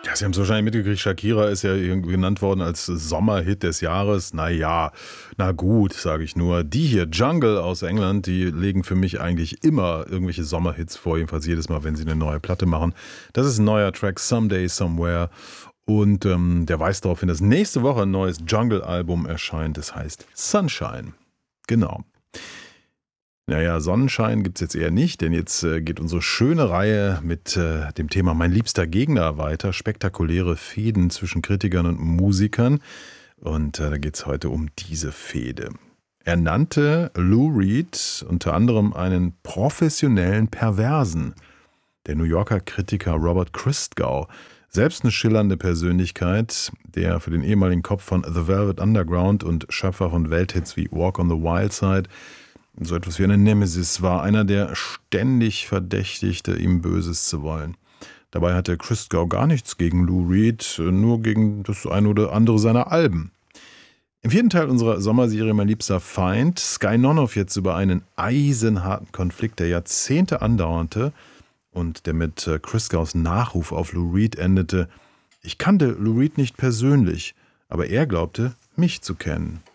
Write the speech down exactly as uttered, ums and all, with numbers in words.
Ja, Sie haben es wahrscheinlich mitgekriegt, Shakira ist ja irgendwie genannt worden als Sommerhit des Jahres. Na ja, na gut, sage ich nur. Die hier, Jungle aus England, die legen für mich eigentlich immer irgendwelche Sommerhits vor, jedenfalls jedes Mal, wenn sie eine neue Platte machen. Das ist ein neuer Track, Someday, Somewhere. Und ähm, der weist darauf hin, dass nächste Woche ein neues Jungle-Album erscheint. Das heißt Sunshine. Genau. Naja, Sonnenschein gibt es jetzt eher nicht, denn jetzt äh, geht unsere schöne Reihe mit äh, dem Thema Mein liebster Gegner weiter. Spektakuläre Fehden zwischen Kritikern und Musikern. Und äh, da geht es heute um diese Fehde. Er nannte Lou Reed unter anderem einen professionellen Perversen. Der New Yorker Kritiker Robert Christgau, selbst eine schillernde Persönlichkeit, der für den ehemaligen Kopf von The Velvet Underground und Schöpfer von Welthits wie Walk on the Wild Side so etwas wie eine Nemesis war, einer, der ständig verdächtigte, ihm Böses zu wollen. Dabei hatte Christgau gar nichts gegen Lou Reed, nur gegen das eine oder andere seiner Alben. Im vierten Teil unserer Sommerserie Mein liebster Feind, Sky Nonoff jetzt über einen eisenharten Konflikt, der Jahrzehnte andauerte und der mit Christgaus Nachruf auf Lou Reed endete. Ich kannte Lou Reed nicht persönlich, aber er glaubte, mich zu kennen.